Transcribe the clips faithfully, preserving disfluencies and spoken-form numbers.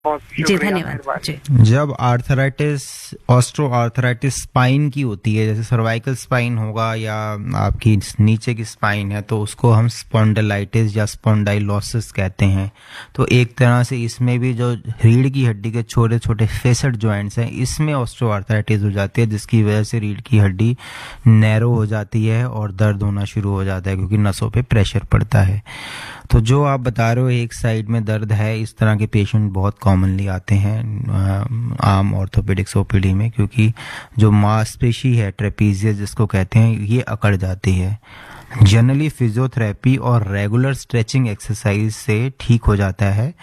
जी धन्यवाद जी। जब arthritis Austro arthritis spine की होती है, जैसे सर्वाइकल स्पाइन होगा या आपकी नीचे की स्पाइन है, तो उसको हम स्पॉन्डिलाइटिस या स्पॉन्डाइलोसिस कहते हैं। तो एक तरह से इसमें भी जो रीढ़ की हड्डी के छोटे छोटे फेसेट जॉइंट्स हैं, इसमें ऑस्ट्रो आर्थराइटिस हो जाती है, जिसकी वजह से रीढ़ की हड्डी नैरो हो जाती है और दर्द होना शुरू हो जाता है क्योंकि नसों पे प्रेशर पड़ता है। तो जो आप बता रहे हो एक साइड में दर्द है, इस तरह के पेशेंट बहुत कॉमनली आते हैं आम ऑर्थोपेडिक्स ओपीडी में, क्योंकि जो मांसपेशी है ट्रेपीजियस जिसको कहते हैं, ये अकड़ जाती है। जनरली फिजियोथेरेपी और रेगुलर स्ट्रेचिंग एक्सरसाइज से ठीक हो जाता है।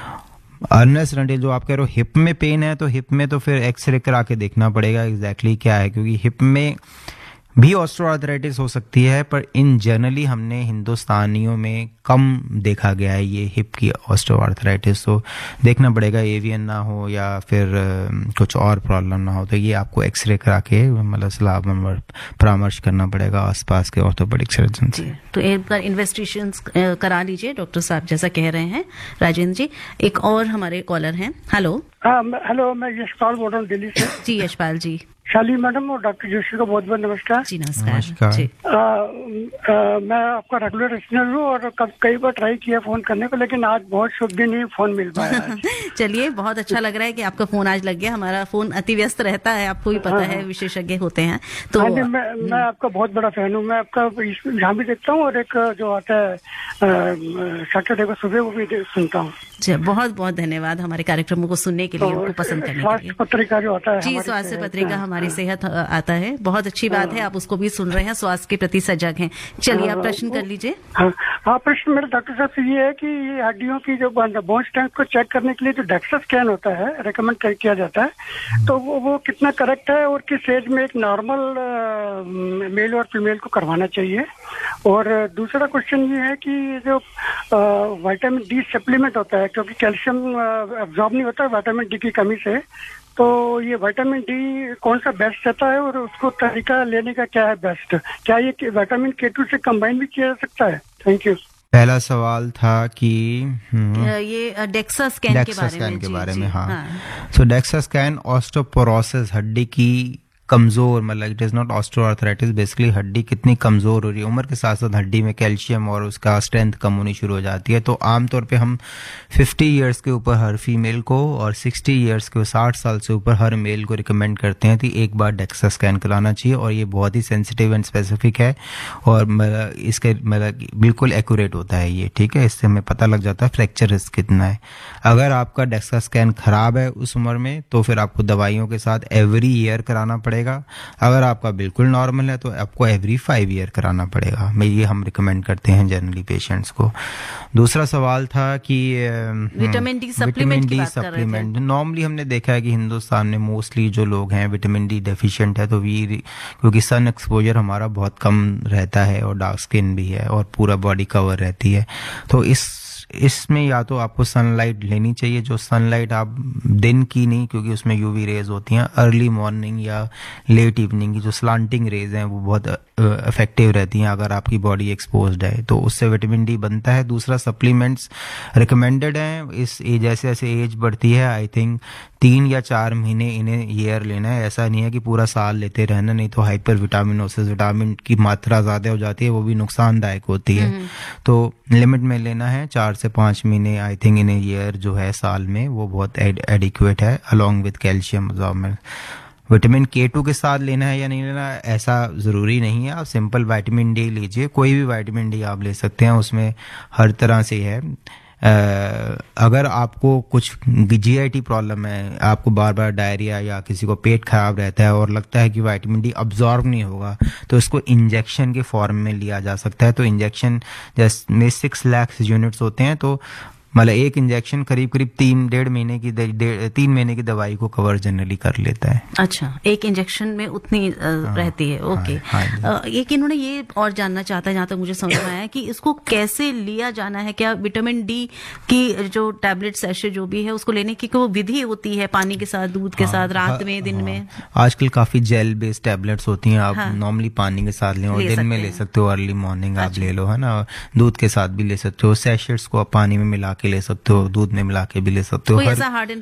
अनलेस अनटिल जो आप कह रहे हो हिप में पेन है, तो हिप में तो फिर एक्सरे करा के देखना पड़ेगा एग्जैक्टली क्या है, क्योंकि हिप में भी ऑस्ट्रोआर्थराइटिस हो सकती है, पर इन जनरली हमने हिंदुस्तानियों में कम देखा गया है ये हिप की ऑस्ट्रोआर्थराइटिस। तो देखना पड़ेगा एवियन ना हो या फिर कुछ और प्रॉब्लम ना हो, तो ये आपको एक्सरे करा के मतलब सलाह परामर्श करना पड़ेगा आसपास के ऑर्थोपेडिक सर्जन से। तो एक बार इन्वेस्टिगेशन करा लीजिए डॉक्टर साहब, जैसा कह रहे हैं राजेंद्र जी। एक और हमारे कॉलर हैं। हेलो। हाँ हेलो, मैं यशपाल बोल रहा हूँ दिल्ली से। जी यशपाल जी। शाली मैडम और डॉक्टर जोशी को बहुत बहुत नमस्कार। जी नमस्कार, नमस्कार। जी। आ, आ, मैं आपका रेगुलर लिसनर हूँ और कई बार ट्राई किया फोन करने को, लेकिन आज बहुत शुभ दिन ही फोन मिल पाया। चलिए, बहुत अच्छा लग रहा है कि आपका फोन आज लग गया। हमारा फोन अति व्यस्त रहता है, आपको भी पता है, विशेषज्ञ होते हैं तो। हाँ जी, मैं मैं आपका बहुत बड़ा फैन हूँ। मैं आपका यहाँ भी देखता हूँ और एक जो आता है सैटरडे को सुबह वो भी सुनता हूँ। जी बहुत बहुत धन्यवाद हमारे कार्यक्रमों को सुनने के लिए, उनको पसंद करने के लिए। स्वास्थ्य पत्रिका जो आता है, जी स्वास्थ्य पत्रिका हमारी सेहत आता है, बहुत अच्छी बात है, आप उसको भी सुन रहे हैं, स्वास्थ्य के प्रति सजग हैं। चलिए आप प्रश्न कर लीजिए। हाँ हाँ, प्रश्न मेरे डॉक्टर साहब से ये है कि ये हड्डियों की जो बोन स्ट्रेंथ को चेक करने के लिए जो डेक्सा स्कैन होता है रेकमेंड किया जाता है, तो वो वो कितना करेक्ट है और किस एज में एक नॉर्मल मेल और फीमेल को करवाना चाहिए। और दूसरा क्वेश्चन ये है कि जो विटामिन डी सप्लीमेंट होता है, क्योंकि कैल्शियम एब्जॉर्ब नहीं होता है विटामिन डी की कमी से, तो ये विटामिन डी कौन सा बेस्ट रहता है और उसको तरीका लेने का क्या है बेस्ट? क्या ये विटामिन के टू से कंबाइन भी किया जा सकता है? Thank you. पहला सवाल था कि ये डेक्सा स्कैन डेक्सा के बारे स्कैन में, के जी, बारे जी, में। हाँ, हाँ। सो डेक्सा स्कैन ऑस्टोपोरोसिस, हड्डी की कमजोर, मतलब it is not osteoarthritis, basically हड्डी कितनी कमजोर हो रही है। उम्र के साथ साथ हड्डी में कैल्शियम और उसका स्ट्रेंथ कम होनी शुरू हो जाती है। तो आमतौर पे हम पचास इयर्स के ऊपर हर फीमेल को और साठ इयर्स के साठ साल से ऊपर हर मेल को रिकमेंड करते हैं कि एक बार डेक्सा स्कैन कराना चाहिए। और ये बहुत ही सेंसिटिव एंड स्पेसिफिक है और इसके मतलब बिल्कुल एक्यूरेट होता है ये, ठीक है। इससे हमें पता लग जाता है फ्रैक्चर रिस्क कितना है। अगर आपका डेक्सा स्कैन खराब है उस उम्र में, तो फिर आपको दवाइयों के साथ एवरी ईयर कराना पड़ेगा। अगर आपका बिल्कुल नॉर्मल है तो आपको एवरी फाइव ईयर कराना पड़ेगा। मैं ये हम रिकमेंड करते हैं जनरली पेशेंट्स को। दूसरा सवाल था कि विटामिन डी सप्लीमेंट की बात कर रहे थे। नॉर्मली हमने देखा है कि हिंदुस्तान में मोस्टली जो लोग हैं विटामिन डी डेफिशिएंट है, तो वी क्योंकि सन एक्सपोजर हमारा बहुत कम रहता है और डार्क स्किन भी है और पूरा बॉडी कवर रहती है, तो इस इसमें या तो आपको सनलाइट लेनी चाहिए, जो सनलाइट आप दिन की नहीं, क्योंकि उसमें यूवी रेज होती हैं, अर्ली मॉर्निंग या लेट इवनिंग की जो स्लांटिंग रेज हैं वो बहुत इफेक्टिव रहती हैं अगर आपकी बॉडी एक्सपोज्ड है, तो उससे विटामिन डी बनता है। दूसरा, सप्लीमेंट्स रिकमेंडेड हैं इस जैसे जैसे एज बढ़ती है, आई थिंक तीन या चार महीने इन्हें ईयर लेना है। ऐसा नहीं है कि पूरा साल लेते रहना, नहीं तो हाइपर विटामिनोसिस, विटामिन की मात्रा ज्यादा हो जाती है, वो भी नुकसानदायक होती है। तो लिमिट में लेना है, चार से पांच महीने आई थिंक इन ईयर जो है साल में, वो बहुत एडिक्वेट है along with calcium absorbent. Vitamin के टू के साथ लेना है या नहीं लेना ऐसा जरूरी नहीं है, आप सिंपल विटामिन डी लीजिए, कोई भी विटामिन डी आप ले सकते हैं, उसमें हर तरह से है। Uh, अगर आपको कुछ जीआईटी प्रॉब्लम है, आपको बार बार डायरिया या किसी को पेट खराब रहता है और लगता है कि विटामिन डी अब्जॉर्ब नहीं होगा, तो इसको इंजेक्शन के फॉर्म में लिया जा सकता है। तो इंजेक्शन जैसे सिक्स लाख यूनिट्स होते हैं, तो मतलब एक इंजेक्शन करीब करीब तीन डेढ़ महीने की तीन महीने की दवाई को कवर जनरली कर लेता है। अच्छा, एक इंजेक्शन में उतनी आ, हाँ, रहती है। ओके। हाँ, हाँ, एक इन्होंने ये और जानना चाहता है, जहां तक मुझे समझ में आया, कि इसको कैसे लिया जाना है। क्या विटामिन डी की जो टैबलेट सैशे जो भी है उसको लेने की कोई विधि होती है, पानी के साथ, दूध के हाँ, साथ, रात हाँ, में, दिन हाँ, में? आजकल काफी जेल बेस्ड टैबलेट्स होती हैं, आप नॉर्मली हाँ, पानी के साथ लें और ले दिन में ले सकते हो, अर्ली मॉर्निंग आप ले लो, है ना। दूध के साथ भी ले सकते हो, सैशेट्स को आप पानी में मिला के ले सकते हो, दूध में मिला के भी ले सकते हो। कोई ऐसा हार्ड